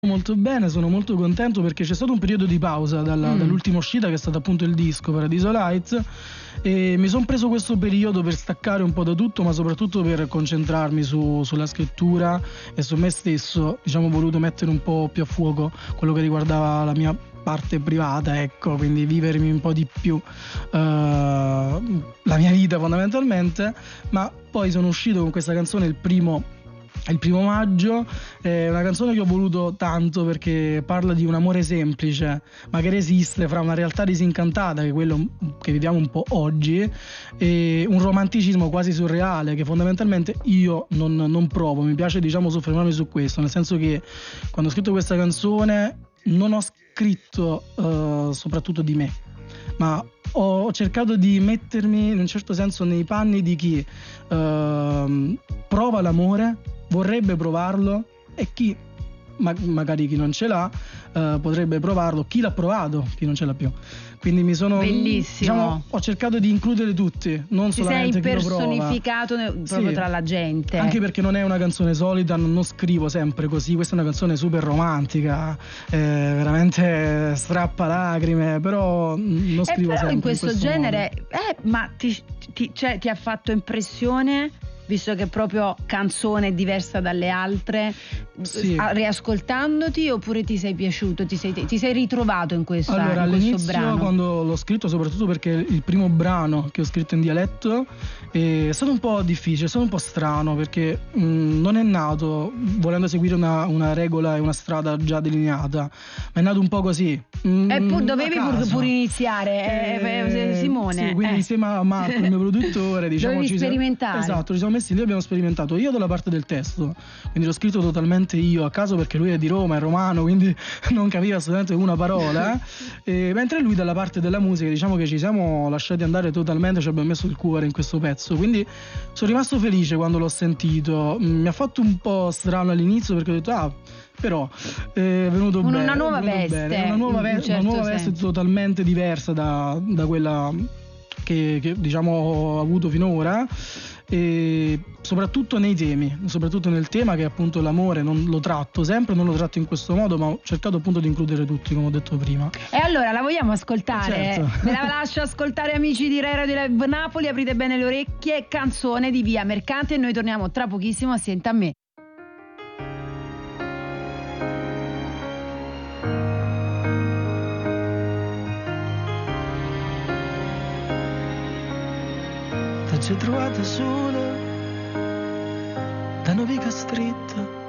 Molto bene, sono molto contento perché c'è stato un periodo di pausa dall'ultima uscita, che è stato appunto il disco Paradiso Lights, e mi sono preso questo periodo per staccare un po' da tutto, ma soprattutto per concentrarmi sulla scrittura e su me stesso. Diciamo, ho voluto mettere un po' più a fuoco quello che riguardava la mia parte privata, ecco, quindi vivermi un po' di più la mia vita fondamentalmente. Ma poi sono uscito con questa canzone il primo maggio. È una canzone che ho voluto tanto perché parla di un amore semplice ma che resiste fra una realtà disincantata, che è quello che viviamo un po' oggi, e un romanticismo quasi surreale che fondamentalmente io non provo. Mi piace, diciamo, soffermarmi su questo, nel senso che quando ho scritto questa canzone non ho scritto soprattutto di me, ma ho cercato di mettermi in un certo senso nei panni di chi prova l'amore, vorrebbe provarlo, e chi magari chi non ce l'ha potrebbe provarlo, chi l'ha provato, chi non ce l'ha più. Quindi bellissimo, diciamo, ho cercato di includere tutti, non solamente chi lo prova. Ti sei impersonificato proprio tra la gente. Anche perché non è una canzone solita, non scrivo sempre così. Questa è una canzone super romantica, veramente strappalacrime, però non scrivo però sempre in questo genere modo. ma ti ha fatto impressione, visto che è proprio canzone diversa dalle altre, sì, riascoltandoti, oppure ti sei piaciuto, ti sei ritrovato in questo all'inizio, brano? quando l'ho scritto, soprattutto perché il primo brano che ho scritto in dialetto, è stato un po' difficile, è stato un po' strano, perché non è nato volendo seguire una regola e una strada già delineata, ma è nato un po' così. Dovevi pur iniziare, Simone. Sì, quindi insieme a Marco, il mio produttore, diciamo, dovevi sperimentare. Esatto, ci siamo messi lì, abbiamo sperimentato. Io dalla parte del testo, quindi l'ho scritto totalmente io a caso, perché lui è di Roma, è romano, quindi non capiva assolutamente una parola. Mentre lui dalla parte della musica, diciamo che ci siamo lasciati andare totalmente, ci abbiamo messo il cuore in questo pezzo. Quindi sono rimasto felice quando l'ho sentito. Mi ha fatto un po' strano all'inizio, perché ho detto però è venuto bene. Una nuova veste, una nuova veste totalmente diversa da quella che diciamo ho avuto finora, e soprattutto nei temi, soprattutto nel tema che è appunto l'amore. Non lo tratto sempre, non lo tratto in questo modo, ma ho cercato appunto di includere tutti, come ho detto prima. E allora la vogliamo ascoltare? Certo. Ve la lascio ascoltare, amici di Rai Radio Live Napoli, aprite bene le orecchie, canzone di Via Mercante, e noi torniamo tra pochissimo a Senta a me. Ci trovate sola da Novica Street,